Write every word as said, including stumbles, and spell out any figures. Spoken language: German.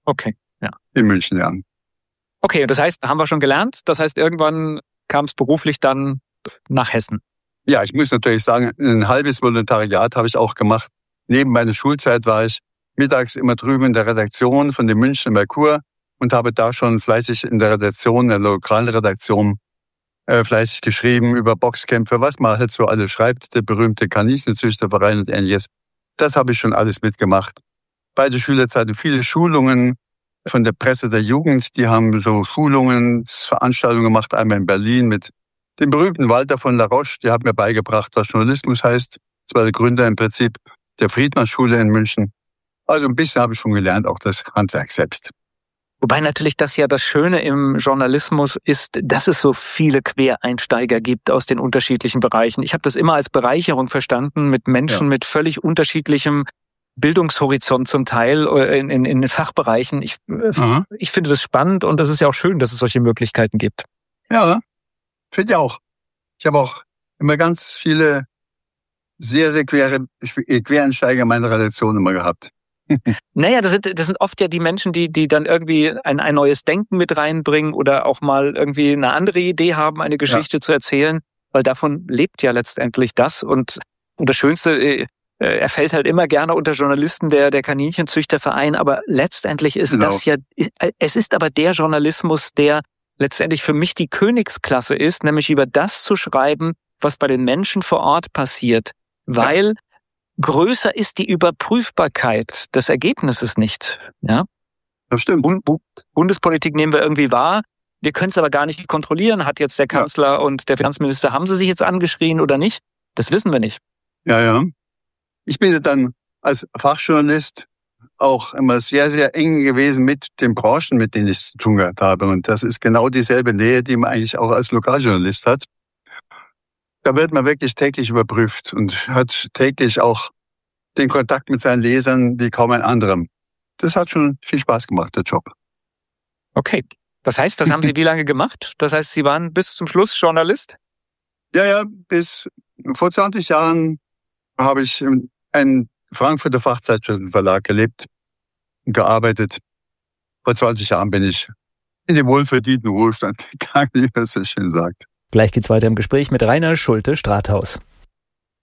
Okay, ja. In München, ja. Okay, das heißt, haben wir schon gelernt. Das heißt, irgendwann kam es beruflich dann nach Hessen. Ja, ich muss natürlich sagen, ein halbes Volontariat habe ich auch gemacht. Neben meiner Schulzeit war ich mittags immer drüben in der Redaktion von dem Münchner Merkur und habe da schon fleißig in der Redaktion, in der lokalen Redaktion, äh, fleißig geschrieben über Boxkämpfe, was man halt so alles schreibt, der berühmte Kaninchenzüchterverein und ähnliches. Das habe ich schon alles mitgemacht. Bei der Schülerzeit viele Schulungen von der Presse der Jugend, die haben so Schulungen, Veranstaltungen gemacht, einmal in Berlin mit dem berühmten Walter von La Roche, der hat mir beigebracht, was Journalismus heißt. Das war der Gründer im Prinzip der Friedmann-Schule in München. Also ein bisschen habe ich schon gelernt, auch das Handwerk selbst. Wobei natürlich das ja das Schöne im Journalismus ist, dass es so viele Quereinsteiger gibt aus den unterschiedlichen Bereichen. Ich habe das immer als Bereicherung verstanden, mit Menschen ja. mit völlig unterschiedlichem Bildungshorizont zum Teil in, in, in Fachbereichen. Ich, Aha. ich finde das spannend und das ist ja auch schön, dass es solche Möglichkeiten gibt. Ja, finde ich auch. Ich habe auch immer ganz viele sehr, sehr quere, Quereinsteiger in meiner Redaktion immer gehabt. Naja, das sind, das sind oft ja die Menschen, die, die dann irgendwie ein, ein neues Denken mit reinbringen oder auch mal irgendwie eine andere Idee haben, eine Geschichte ja. zu erzählen, weil davon lebt ja letztendlich das. Und, und das Schönste, äh, er fällt halt immer gerne unter Journalisten der, der Kaninchenzüchterverein, aber letztendlich ist genau. das ja, es ist aber der Journalismus, der letztendlich für mich die Königsklasse ist, nämlich über das zu schreiben, was bei den Menschen vor Ort passiert, weil ja. größer ist die Überprüfbarkeit des Ergebnisses nicht. Ja? Das stimmt. Bund- Bundespolitik nehmen wir irgendwie wahr, wir können es aber gar nicht kontrollieren, hat jetzt der Kanzler ja. und der Finanzminister, haben sie sich jetzt angeschrien oder nicht? Das wissen wir nicht. Ja, ja. Ich bin dann als Fachjournalist auch immer sehr, sehr eng gewesen mit den Branchen, mit denen ich zu tun gehabt habe. Und das ist genau dieselbe Nähe, die man eigentlich auch als Lokaljournalist hat. Da wird man wirklich täglich überprüft und hat täglich auch den Kontakt mit seinen Lesern wie kaum ein anderer. Das hat schon viel Spaß gemacht, der Job. Okay. Das heißt, das haben Sie wie lange gemacht? Das heißt, Sie waren bis zum Schluss Journalist? Ja, ja, bis vor zwanzig Jahren habe ich in einem Frankfurter Fachzeitschriftenverlag gelebt und gearbeitet. Vor zwanzig Jahren bin ich in den wohlverdienten Ruhestand gegangen, wie man so schön sagt. Gleich geht's weiter im Gespräch mit Rainer Schulte-Strathaus.